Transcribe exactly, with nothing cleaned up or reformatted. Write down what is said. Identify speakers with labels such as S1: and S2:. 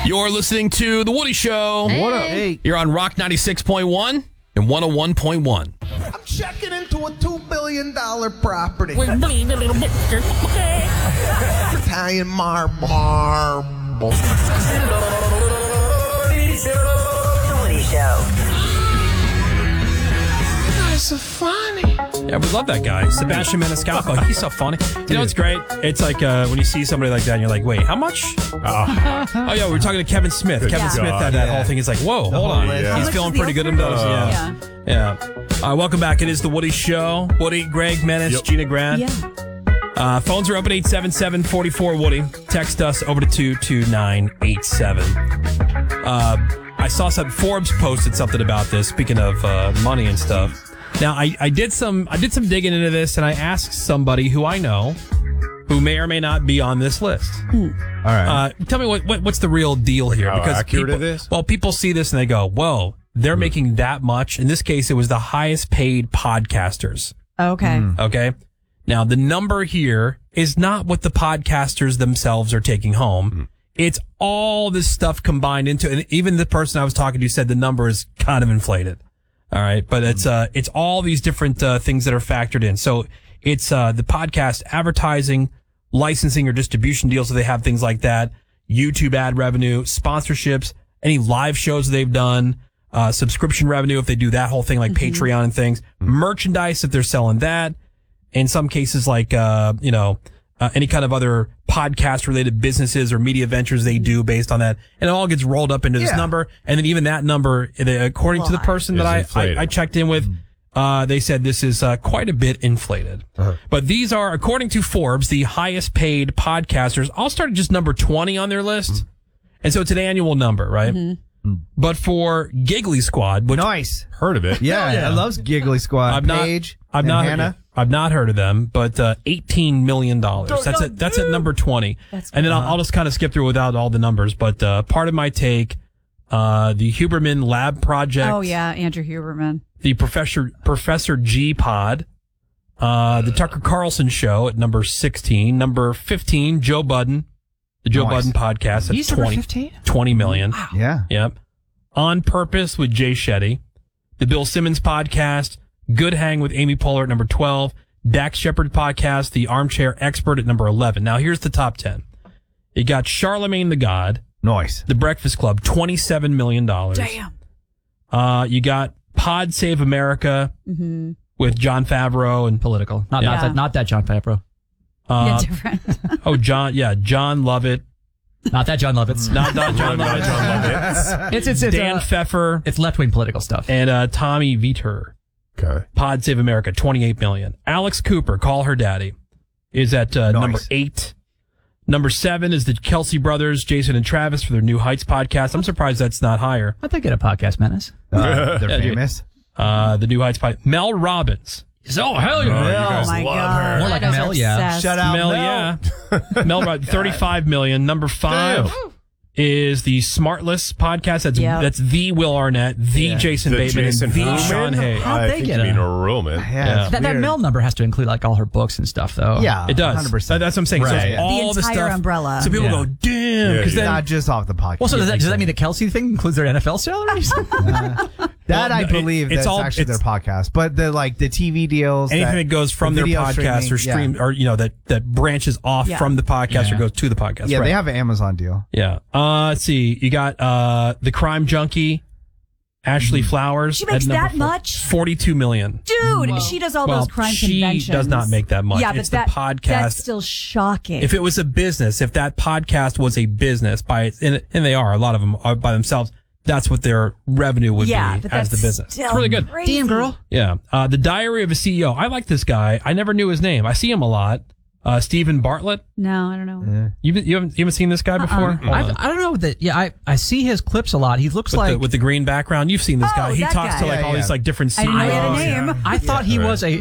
S1: You're listening to The Woody Show.
S2: Hey.
S3: What up? Hey.
S1: You're on Rock ninety-six point one and one oh one point one.
S3: I'm checking into a two billion dollars property. Italian marble. Marble.
S4: The Woody Show.
S3: That's so funny.
S1: Yeah, we love that guy. Sebastian Maniscalco. He's so funny. You know, it's great. It's like uh, when you see somebody like that and you're like, wait, how much? Oh, oh yeah, we were talking to Kevin Smith. Kevin
S2: Yeah.
S1: Smith had that
S3: Yeah.
S1: whole thing. He's like, whoa, hold on.
S3: Yeah.
S1: He's
S2: much
S1: feeling
S2: is the
S1: pretty good in
S2: Oscar?
S1: those. Yeah. Yeah. Uh, welcome back. It is The Woody Show. Woody, Greg, Menace,
S5: Yep.
S1: Gina Grant.
S2: Yeah.
S1: Uh, phones are open eight seven seven, four four, Woody. Text us over to two two nine eight seven. Uh, I saw some Forbes posted something about this. Speaking of uh, money and stuff. Now I, I did some I did some digging into this, and I asked somebody who I know who may or may not be on this list.
S3: All right.
S1: Uh, tell me what, what what's the real deal here?
S5: How accurate
S1: people,
S5: it is?
S1: Well, people see this and they go, "Whoa, they're making that much." In this case, it was the highest paid podcasters.
S2: Okay.
S1: Okay. Now, the number here is not what the podcasters themselves are taking home. It's all this stuff combined into, and even the person I was talking to said the number is kind of inflated. All right. But it's, uh, it's all these different, uh, things that are factored in. So it's, uh, the podcast advertising, licensing or distribution deals. So they have things like that. YouTube ad revenue, sponsorships, any live shows they've done, uh, subscription revenue if they do that whole thing like Patreon and things, merchandise if they're selling that. In some cases, like, uh, you know, uh, any kind of other podcast related businesses or media ventures they do based on that. And it all gets rolled up into this
S3: Yeah.
S1: number. And then even that number, uh, according to the person that
S5: Is
S1: I,
S5: inflated.
S1: I, I checked in with, uh, they said this is, uh, quite a bit inflated. But these are, according to Forbes, the highest paid podcasters. I'll start at just number twenty on their list. And so it's an annual number, right? But for Giggly Squad, which
S3: Nice.
S5: Heard of it.
S3: Yeah,
S1: yeah.
S3: I love Giggly Squad.
S1: I've not,
S3: Paige
S1: I've
S3: and
S1: not,
S3: Hannah.
S1: I've not heard of them, but uh, eighteen million dollars. That's at that's at number twenty.
S2: That's
S1: and then I'll, I'll just kind of skip through without all the numbers. But uh, part of my take, uh, the Huberman Lab Project.
S2: Oh, yeah. Andrew Huberman.
S1: The Professor Professor G Pod. Uh, the Tucker Carlson Show at number sixteen. Number fifteen, Joe Budden. The Joe
S3: Nice.
S1: Budden Podcast at
S6: He's number
S1: twenty,
S6: fifteen?
S1: twenty million.
S3: Yeah.
S1: Yep. On Purpose with Jay Shetty. The Bill Simmons Podcast. Good Hang with Amy Poehler at number twelve. Dax Shepard Podcast. The Armchair Expert at number eleven. Now, here's the top ten. You got Charlemagne the God.
S3: Nice.
S1: The Breakfast Club, twenty-seven million dollars.
S2: Damn.
S1: Uh, you got Pod Save America
S2: Mm-hmm.
S1: with John Favreau and
S6: Political. Not, not,
S2: Yeah.
S6: that, not that John Favreau.
S1: uh,
S2: yeah, different.
S1: oh John yeah John Lovett,
S6: Not that John Lovitz.
S1: not not John Lovett,
S5: John Lovett.
S6: It's, it's, it's,
S1: Dan
S6: uh,
S1: Pfeffer
S6: it's left-wing political stuff.
S1: and uh, Tommy Vietor.
S5: Okay.
S1: Pod Save America, twenty-eight million. Alex Cooper, Call Her Daddy, is at uh,
S3: Nice.
S1: number eight. Number seven is the Kelsey brothers, Jason and Travis, for their New Heights podcast. I'm surprised that's not higher.
S6: How'd they get a podcast, Menace?
S3: Uh, they're
S1: Yeah, dude.
S3: famous.
S1: Uh, the New Heights podcast. Mel Robbins.
S6: Oh, hell
S5: Oh, you guys
S2: Oh, my
S5: love
S2: God.
S5: her.
S6: More like
S2: Guys
S6: Mel,
S2: are
S6: yeah.
S2: obsessed.
S3: Shut out.
S1: Mel,
S3: Mel.
S1: yeah. Mel Robbins, thirty-five million. Number five
S5: Damn.
S1: is the Smartless podcast. That's
S2: Yeah.
S1: that's the Will Arnett, the
S3: Yeah.
S1: Jason
S5: The
S1: Bateman,
S5: Jason
S1: and the
S5: Bateman?
S1: Sean Hay.
S6: How'd
S5: I
S6: they
S5: think
S6: get
S5: you mean
S6: a-
S5: a Roman.
S3: Yeah.
S1: Yeah.
S3: it's
S6: That, that
S3: weird.
S6: Mel number has to include like all her books and stuff, though.
S3: Yeah.
S1: It does.
S3: one hundred percent.
S1: That- that's what I'm saying. So
S6: Right.
S1: it's all
S2: The
S1: the
S2: entire
S1: stuff.
S2: umbrella.
S1: So people
S6: Yeah.
S1: go, damn,
S5: Yeah,
S1: because
S5: yeah.
S1: then
S3: Not just off the podcast.
S6: Well, so does that, does that mean the Kelsey thing includes their N F L salaries?
S3: That
S1: Well,
S3: I
S1: no, it-
S3: believe
S1: it's
S3: that's
S1: all-
S3: actually
S1: it's-
S3: their podcast. But the like the T V deals,
S1: anything that goes from
S3: the
S1: their
S3: video
S1: podcast or
S3: streaming,
S1: stream or you know that that branches off
S2: Yeah.
S1: from the podcast or
S6: Yeah.
S1: goes to the podcast.
S3: Yeah,
S1: right.
S3: they have an Amazon deal.
S1: Yeah. Uh, let's see. You got uh the Crime Junkie, Ashley Flowers.
S2: She makes
S1: at number
S2: that
S1: four-
S2: much?
S1: Forty-two million.
S2: Dude, she does all
S1: Well,
S2: those crime
S1: she
S2: conventions.
S1: does not make that much.
S2: Yeah, but
S1: It's the
S2: that,
S1: podcast.
S2: that's still shocking.
S1: If it was a business, if that podcast was a business by and, and they are a lot of them are by themselves, that's what their revenue would
S2: yeah,
S1: be
S2: but
S1: as
S2: that's
S1: the business.
S2: still
S1: It's really good.
S2: Crazy.
S6: Damn, girl.
S1: Yeah. Uh, the Diary of a C E O. I like this guy. I never knew his name. I see him a lot. Uh, Stephen Bartlett.
S2: No, I don't know.
S1: You you haven't you haven't seen this guy before? Hold
S6: I've,
S1: on.
S6: I don't know that. Yeah, I, I see his clips a lot. He looks
S1: With,
S6: like.
S1: the, with the green background. You've seen this
S2: Oh,
S1: guy. He
S2: that
S1: talks
S2: guy.
S1: to like
S3: Yeah,
S1: all
S3: yeah.
S1: these like different C E
S2: I
S1: Os.
S2: didn't know he had a name.
S6: I thought he
S5: Right.
S6: was a